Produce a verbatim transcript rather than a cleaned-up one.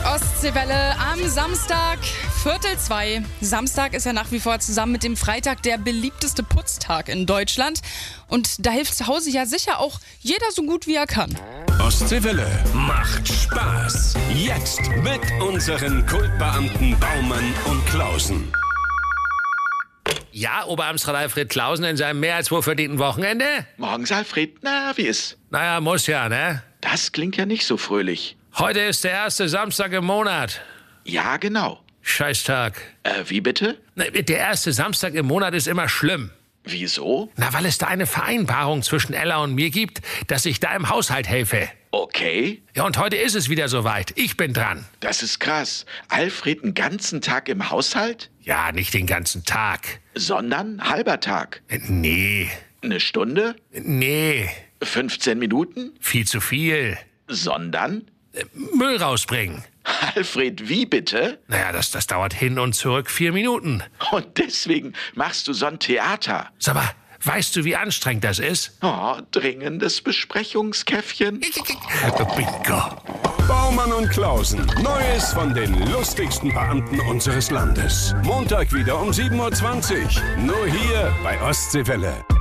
Ostseewelle am Samstag, Viertel zwei. Samstag ist ja nach wie vor zusammen mit dem Freitag der beliebteste Putztag in Deutschland. Und da hilft zu Hause ja sicher auch jeder so gut wie er kann. Ostseewelle macht Spaß. Jetzt mit unseren Kultbeamten Baumann und Klausen. Ja, Oberamtsrat Alfred Klausen in seinem mehr als wohlverdienten Wochenende? Morgens, Alfred. Na, wie ist? Naja, muss ja, ne? Das klingt ja nicht so fröhlich. Heute ist der erste Samstag im Monat. Ja, genau. Scheißtag. Äh, wie bitte? Na, der erste Samstag im Monat ist immer schlimm. Wieso? Na, weil es da eine Vereinbarung zwischen Ella und mir gibt, dass ich da im Haushalt helfe. Okay. Ja, und heute ist es wieder soweit. Ich bin dran. Das ist krass. Alfred einen ganzen Tag im Haushalt? Ja, nicht den ganzen Tag. Sondern halber Tag. Nee. Eine Stunde? Nee. fünfzehn Minuten? Viel zu viel. Sondern? Müll rausbringen. Alfred, wie bitte? Naja, das, das dauert hin und zurück vier Minuten. Und deswegen machst du so ein Theater. Sag mal, weißt du, wie anstrengend das ist? Oh, dringendes Besprechungskäffchen. Bingo. Baumann und Klausen. Neues von den lustigsten Beamten unseres Landes. Montag wieder um sieben Uhr zwanzig. Nur hier bei Ostseewelle.